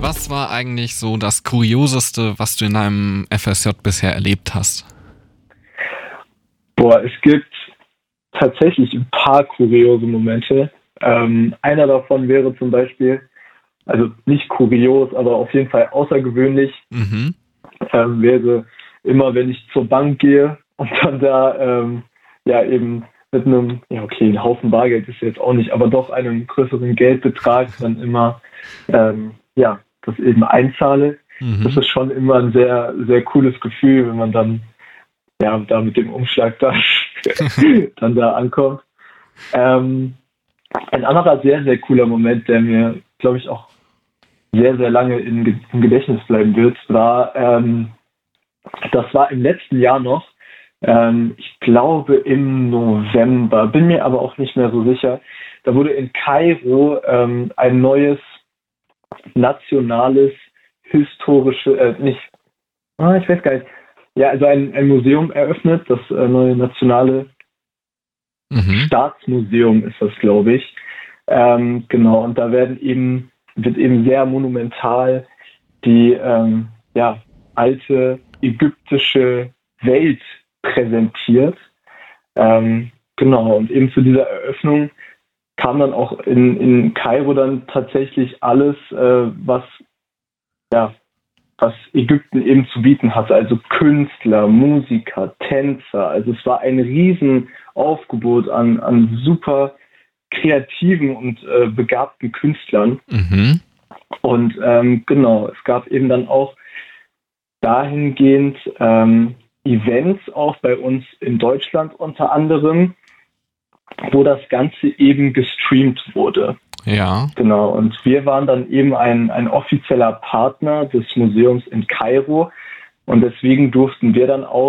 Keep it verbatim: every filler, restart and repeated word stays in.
Was war eigentlich so das Kurioseste, was du in deinem F S J bisher erlebt hast? Boah, es gibt tatsächlich ein paar kuriose Momente. Ähm, einer davon wäre zum Beispiel, also nicht kurios, aber auf jeden Fall außergewöhnlich, Mhm. ähm, wäre immer, wenn ich zur Bank gehe und dann da ähm, ja eben mit einem, ja okay, ein Haufen Bargeld ist jetzt auch nicht, aber doch einem größeren Geldbetrag dann immer ähm, ja, das eben einzahle. Mhm. Das ist schon immer ein sehr, sehr cooles Gefühl, wenn man dann ja da mit dem Umschlag da, dann da ankommt. Ähm, ein anderer sehr, sehr cooler Moment, der mir, glaube ich, auch sehr, sehr lange in, Ge- im Gedächtnis bleiben wird, war, ähm, das war im letzten Jahr noch, ähm, ich glaube im November, bin mir aber auch nicht mehr so sicher. Da wurde in Kairo ähm, ein neues nationales historische, äh, nicht, ah, ich weiß gar nicht, ja, also ein, ein Museum eröffnet, das äh, neue nationale Mhm. Staatsmuseum ist das, glaube ich. Ähm, genau, und da werden eben, wird eben sehr monumental die ähm, ja, alte ägyptische Welt präsentiert. Ähm, genau, und eben zu dieser Eröffnung kam dann auch in, in Kairo dann tatsächlich alles, äh, was, ja, was Ägypten eben zu bieten hatte. Also Künstler, Musiker, Tänzer. Also es war ein Riesenaufgebot an, an super kreativen und äh, begabten Künstlern. Mhm. Und ähm, genau, es gab eben dann auch dahingehend ähm, Events auch bei uns in Deutschland unter anderem, wo das Ganze eben gestreamt wurde. Ja. Genau, und wir waren dann eben ein, ein offizieller Partner des Museums in Kairo und deswegen durften wir dann auch